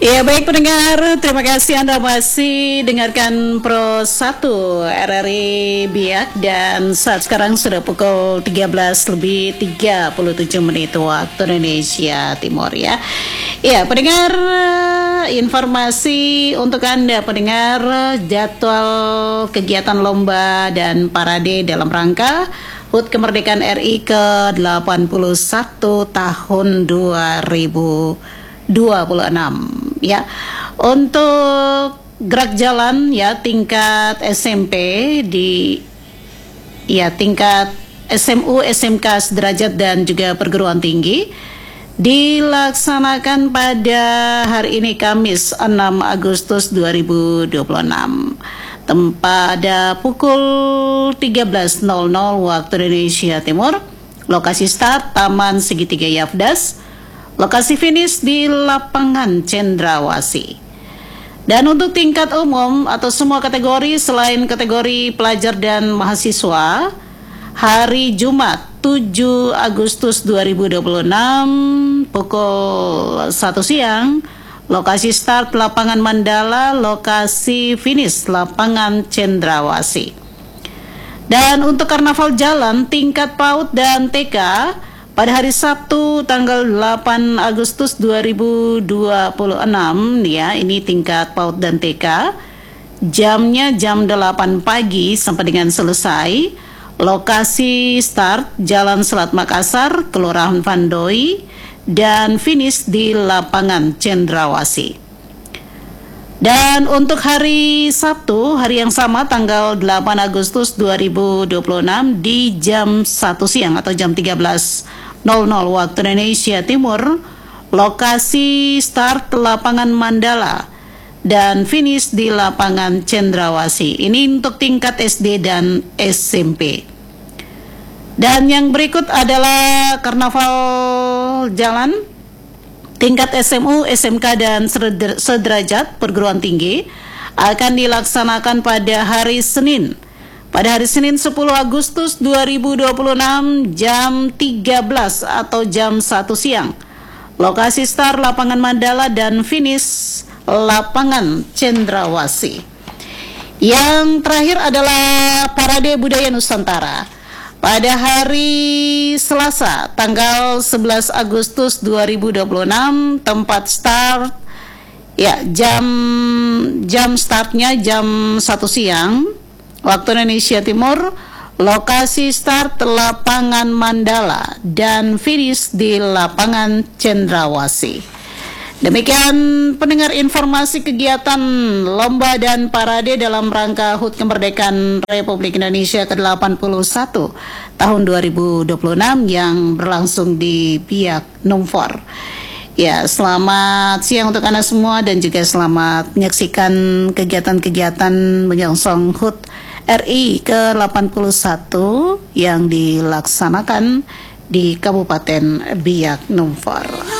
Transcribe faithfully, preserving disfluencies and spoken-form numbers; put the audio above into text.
Ya baik pendengar, terima kasih Anda masih dengarkan Pro satu R R I Biak. Dan saat sekarang sudah pukul tiga belas lebih tiga puluh tujuh menit waktu Indonesia Timur ya. Ya pendengar, informasi untuk Anda pendengar, jadwal kegiatan lomba dan parade dalam rangka H U T Kemerdekaan R I ke delapan puluh satu tahun dua ribu dua puluh enam ya. Untuk gerak jalan ya tingkat S M P di ya tingkat S M U, S M K sederajat dan juga perguruan tinggi dilaksanakan pada hari ini Kamis enam Agustus dua ribu dua puluh enam tempat pada pukul tiga belas nol nol waktu Indonesia Timur. Lokasi start Taman Segitiga Yafdas, lokasi finish di lapangan Cendrawasih. Dan untuk tingkat umum atau semua kategori selain kategori pelajar dan mahasiswa, hari Jumat tujuh Agustus dua ribu dua puluh enam pukul satu siang, lokasi start lapangan Mandala, lokasi finish lapangan Cendrawasih. Dan untuk karnaval jalan tingkat PAUD dan T K pada hari Sabtu tanggal delapan Agustus dua ribu dua puluh enam ya, ini tingkat PAUD dan T K. Jamnya jam delapan pagi sampai dengan selesai. Lokasi start Jalan Selat Makassar, Kelurahan Vandoi, dan finish di lapangan Cendrawasih. Dan untuk hari Sabtu, hari yang sama tanggal delapan Agustus dua ribu dua puluh enam di jam satu siang atau jam tiga belas nol nol waktu Indonesia Timur, lokasi start lapangan Mandala dan finish di lapangan Cendrawasih. Ini untuk tingkat S D dan S M P. Dan yang berikut adalah karnaval jalan tingkat S M U, S M K dan sederajat perguruan tinggi akan dilaksanakan pada hari Senin. Pada hari Senin sepuluh Agustus dua ribu dua puluh enam jam tiga belas atau jam satu siang. Lokasi start lapangan Mandala dan finish lapangan Cendrawasih. Yang terakhir adalah Parade Budaya Nusantara. Pada hari Selasa tanggal sebelas Agustus dua ribu dua puluh enam, tempat start ya jam jam startnya jam satu siang waktu Indonesia Timur, lokasi start lapangan Mandala dan finish di lapangan Cendrawasih. Demikian pendengar informasi kegiatan lomba dan parade dalam rangka H U T Kemerdekaan Republik Indonesia ke delapan puluh satu tahun dua ribu dua puluh enam yang berlangsung di Biak Numfor. Ya, selamat siang untuk Anda semua dan juga selamat menyaksikan kegiatan-kegiatan menyongsong H U T R I ke delapan puluh satu yang dilaksanakan di Kabupaten Biak Numfor.